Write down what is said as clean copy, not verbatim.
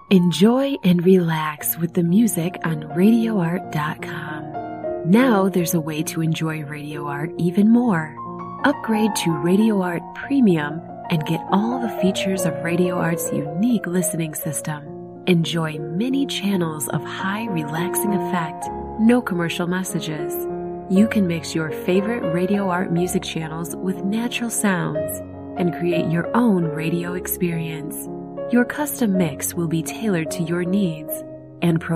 Enjoy and relax with the music on RadioArt.com. Now there's a way to enjoy Radio Art even more. Upgrade to Radio Art Premium and get all the features of Radio Art's unique listening system. Enjoy many channels of high relaxing effect, no commercial messages. You can mix your favorite Radio Art music channels with natural sounds and create your own radio experience. Your custom mix will be tailored to your needs and